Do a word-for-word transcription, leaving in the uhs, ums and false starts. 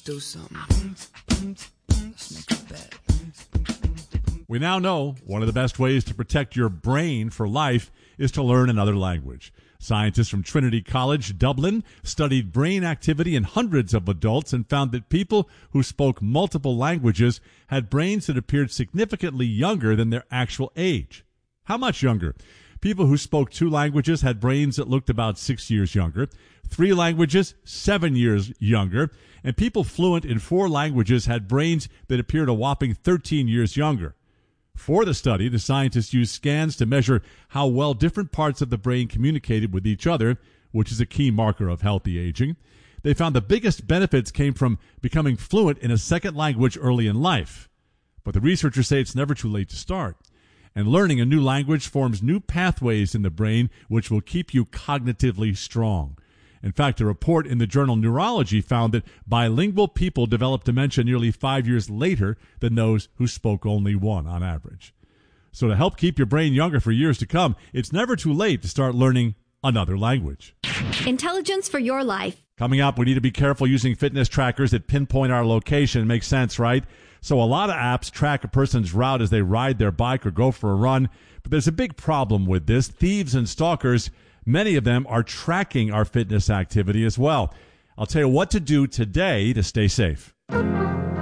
do something. Let's make a bet. We now know one of the best ways to protect your brain for life is to learn another language. Scientists from Trinity College, Dublin, studied brain activity in hundreds of adults and found that people who spoke multiple languages had brains that appeared significantly younger than their actual age. How much younger? People who spoke two languages had brains that looked about six years younger, three languages, seven years younger, and people fluent in four languages had brains that appeared a whopping thirteen years younger. For the study, the scientists used scans to measure how well different parts of the brain communicated with each other, which is a key marker of healthy aging. They found the biggest benefits came from becoming fluent in a second language early in life. But the researchers say it's never too late to start. And learning a new language forms new pathways in the brain, which will keep you cognitively strong. In fact, a report in the journal Neurology found that bilingual people develop dementia nearly five years later than those who spoke only one on average. So to help keep your brain younger for years to come, it's never too late to start learning another language. Intelligence for your life. Coming up, we need to be careful using fitness trackers that pinpoint our location. Makes sense, right? So a lot of apps track a person's route as they ride their bike or go for a run. But there's a big problem with this. Thieves and stalkers, many of them are tracking our fitness activity as well. I'll tell you what to do today to stay safe.